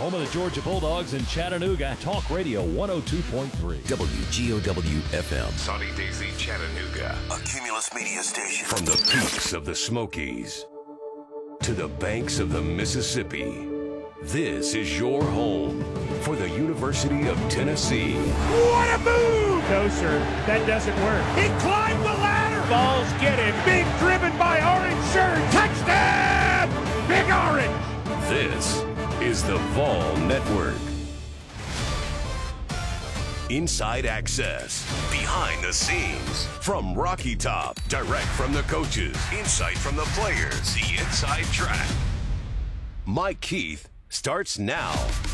home of the Georgia Bulldogs in Chattanooga. Talk Radio 102.3. WGOW-FM. Sunny Daisy, Chattanooga. A Cumulus Media station. From the peaks of the Smokies to the banks of the Mississippi, this is your home for the University of Tennessee. What a move! No, sir, that doesn't work. He climbed the ladder. Balls get him. Being driven by orange shirt. Touchdown! Big Orange! This is the Vol Network. Inside access, behind the scenes, from Rocky Top, direct from the coaches, insight from the players, the inside track. Mike Keith starts now.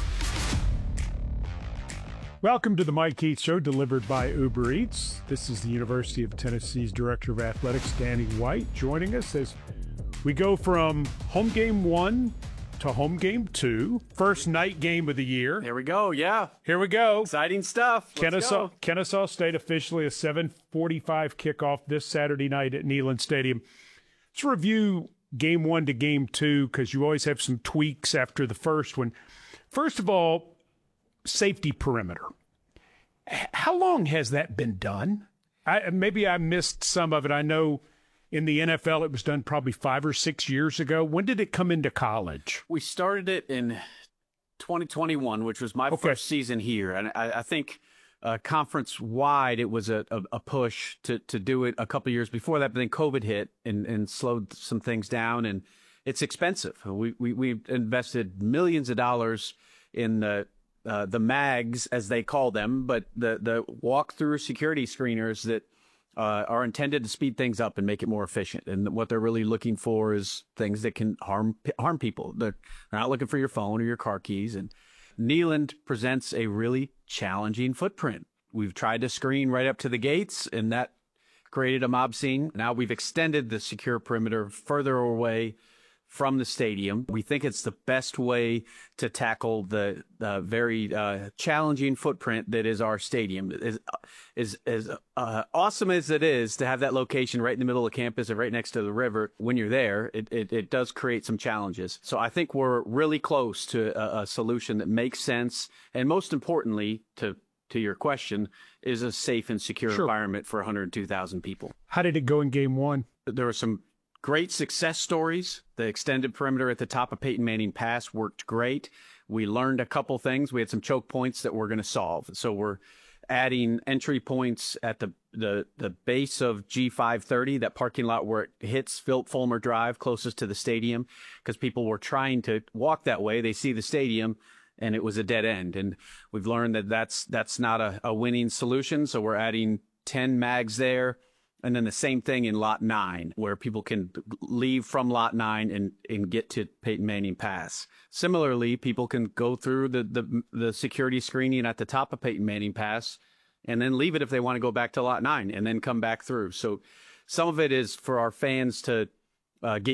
Welcome to the Mike Keith Show, delivered by Uber Eats. This is the University of Tennessee's Director of Athletics, Danny White, joining us as we go from home game 1 to home game 2. First night game of the year. Here we go, yeah. Here we go. Exciting stuff. Kennesaw State officially a 7:45 kickoff this Saturday night at Neyland Stadium. Let's review game 1 to game 2 because you always have some tweaks after the first one. First of all, safety perimeter. How long has that been done? Maybe I missed some of it. I know in the NFL it was done probably 5 or 6 years ago. When did it come into college? We started it in 2021, which was my first season here. And I think conference-wide it was a push to do it a couple years before that, but then COVID hit and slowed some things down, and it's expensive. We invested millions of dollars in the mags, as they call them, but the walk-through security screeners that are intended to speed things up and make it more efficient. And what they're really looking for is things that can harm people. They're not looking for your phone or your car keys. And Neyland presents a really challenging footprint. We've tried to screen right up to the gates, and that created a mob scene. Now we've extended the secure perimeter further away from the stadium. We think it's the best way to tackle the very challenging footprint that is our stadium. As awesome as it is to have that location right in the middle of campus and right next to the river, when you're there, it does create some challenges. So I think we're really close to a solution that makes sense, and most importantly, to your question, is a safe and secure environment for 102,000 people. How did it go in game 1? There were some great success stories. The extended perimeter at the top of Peyton Manning Pass worked great. We learned a couple things. We had some choke points that we're going to solve. So we're adding entry points at the base of G530, that parking lot where it hits Fulmer Drive closest to the stadium, because people were trying to walk that way. They see the stadium and it was a dead end. And we've learned that that's not a winning solution. So we're adding 10 mags there. And then the same thing in Lot 9, where people can leave from Lot 9 and get to Peyton Manning Pass. Similarly, people can go through the security screening at the top of Peyton Manning Pass and then leave it if they want to go back to Lot 9 and then come back through. So some of it is for our fans to get